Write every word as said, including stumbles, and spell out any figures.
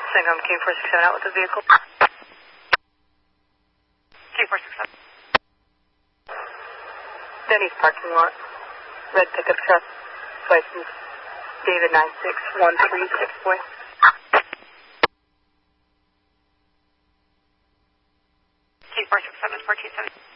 Syncom King four six seven out with the vehicle. King four six seven. Denny's parking lot. Red pickup truck. License David nine six one three six four. King four six seven four two seven.